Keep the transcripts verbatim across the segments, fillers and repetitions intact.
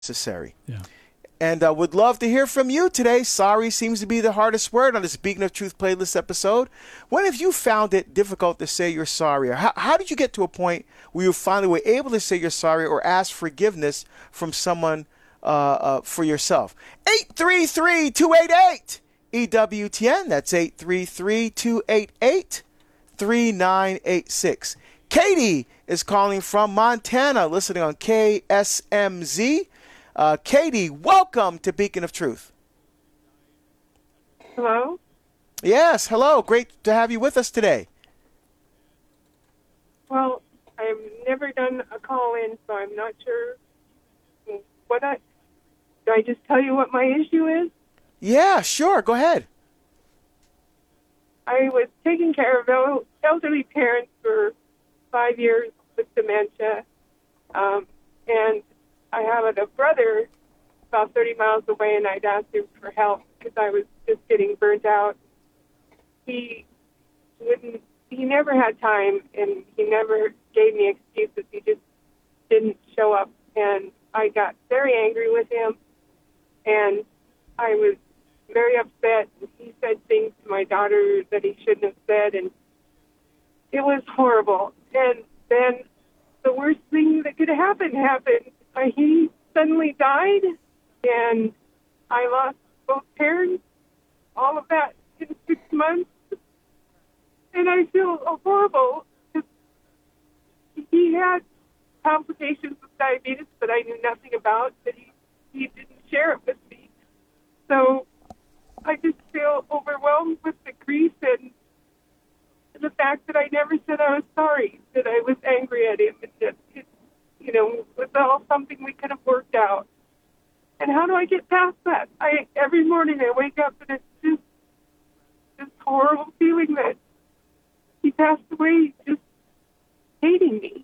necessary. Yeah. And uh, would love to hear from you today. Sorry seems to be the hardest word on this Beacon of Truth playlist episode. When have you found it difficult to say you're sorry? Or how, how did you get to a point where you finally were able to say you're sorry or ask forgiveness from someone uh, uh, for yourself? eight three three, two eight eight, E W T N. That's eight three three, two eight eight, three nine eight six. Katie is calling from Montana, listening on K S M Z. Uh, Katie, welcome to Beacon of Truth. Hello? Yes, hello. Great to have you with us today. Well, I've never done a call-in, so I'm not sure what I... Do I just tell you what my issue is? Yeah, sure. Go ahead. I was taking care of el- elderly parents for five years with dementia, um, and I have a brother about thirty miles away, and I'd asked him for help because I was just getting burnt out. He wouldn't, he never had time, and he never gave me excuses. He just didn't show up, and I got very angry with him, and I was very upset. He said things to my daughter that he shouldn't have said, and it was horrible. And then the worst thing that could happen happened. Uh, he suddenly died, and I lost both parents, all of that in six months. And I feel horrible because he had complications with diabetes that I knew nothing about, that he, he didn't share it with me. So I just feel overwhelmed with the grief and the fact that I never said I was sorry, that I was angry at him, and that it, you know, was all something we could have worked out. And how do I get past that? I every morning I wake up and it's just this horrible feeling that he passed away, just hating me.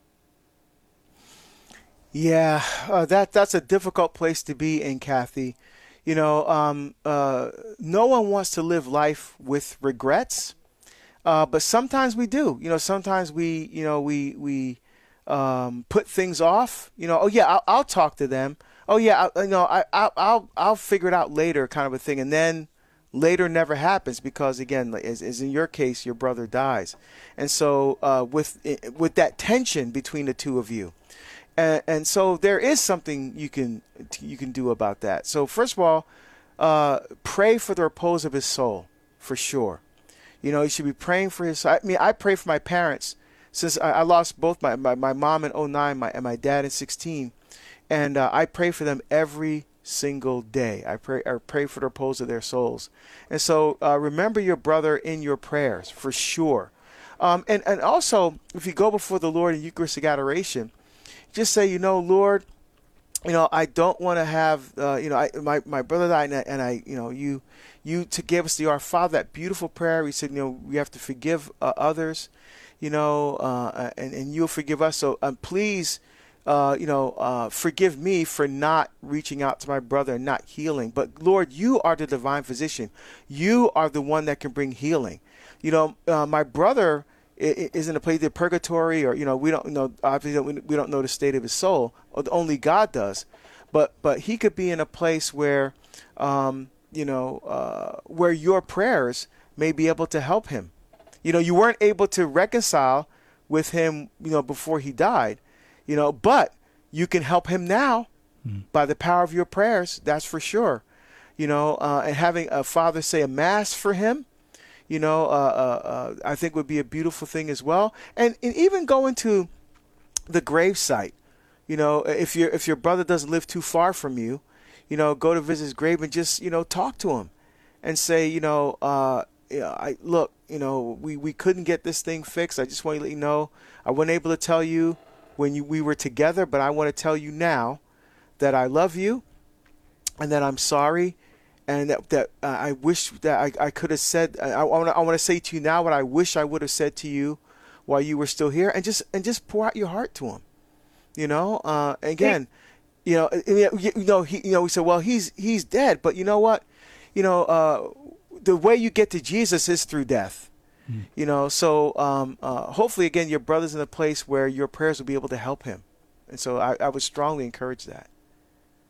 Yeah, uh, that that's a difficult place to be in, Kathy. You know, um, uh, no one wants to live life with regrets, uh, but sometimes we do. You know, sometimes we, you know, we we um, put things off. You know, oh yeah, I'll, I'll talk to them. Oh yeah, I, you know, I, I I'll I'll figure it out later, kind of a thing, and then later never happens because again, as, as in your case, your brother dies, and so uh, with with that tension between the two of you. And, and so there is something you can you can do about that. So first of all, uh, pray for the repose of his soul, for sure. You know, you should be praying for his. I mean, I pray for my parents since I, I lost both my, my, my mom in oh nine my, and my dad in sixteen. And uh, I pray for them every single day. I pray I pray for the repose of their souls. And so uh, remember your brother in your prayers, for sure. Um, and, and also, if you go before the Lord in Eucharistic adoration, just say, you know, Lord, you know, I don't want to have, uh, you know, I, my, my brother died, and I, and I, you know, you, you to give us the Our Father, that beautiful prayer. We said, you know, we have to forgive uh, others, you know, uh, and, and you'll forgive us. So um, please, uh, you know, uh, forgive me for not reaching out to my brother and not healing. But Lord, you are the divine physician. You are the one that can bring healing. You know, uh, my brother is in a place of purgatory, or you know, we don't know. Obviously, we don't know the state of his soul. Or only God does. But but he could be in a place where, um, you know, uh, where your prayers may be able to help him. You know, you weren't able to reconcile with him, you know, before he died. You know, but you can help him now mm. by the power of your prayers. That's for sure. You know, uh, and having a father say a mass for him, you know, uh, uh, uh, I think would be a beautiful thing as well. And, and even going to the grave site, you know, if your if your brother doesn't live too far from you, you know, go to visit his grave and just, you know, talk to him and say, you know, uh, yeah, I look, you know, we, we couldn't get this thing fixed. I just want to let you know I wasn't able to tell you when you, we were together, but I want to tell you now that I love you and that I'm sorry. And that, that uh, I wish that I, I could have said. I, I want to. I want to say to you now what I wish I would have said to you while you were still here, and just and just pour out your heart to him. You know. Uh, again, you know. You know. He. You know. We said, well, he's he's dead, but you know what? You know. Uh, the way you get to Jesus is through death. Mm. You know. So um, uh, hopefully, again, your brother's in a place where your prayers will be able to help him, and so I, I would strongly encourage that.